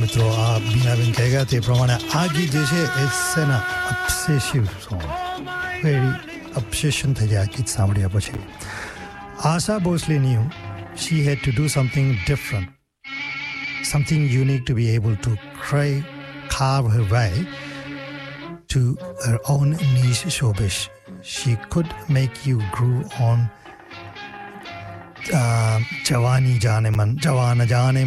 મિત્રો આ બીનાબેન કહી ગયા તે પ્રમાણે આ ગીત જે છે it's N અબ્સેસિવ song very obsession થઈ જાય ગીત સાંભળ્યા પછી આશા Bhosale knew she had to do something different, something unique to be able to carve her way to her own niche showbiz. She could make you groove on Jawani Jane Man, Jawana Jane